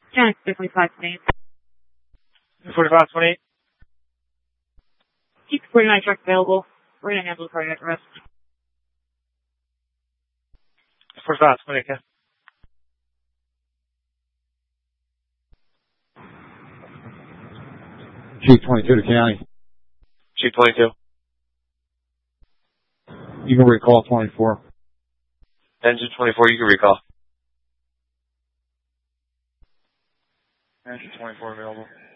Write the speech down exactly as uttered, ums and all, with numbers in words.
Jack, forty-five twenty-eight. forty-five twenty-eight. Keep forty-nine truck available. We're going to handle cardiac arrest. forty-five twenty-eight, okay. Chief twenty-two to county. Chief twenty-two. You can recall twenty-four. Engine twenty-four, you can recall. Engine twenty-four available.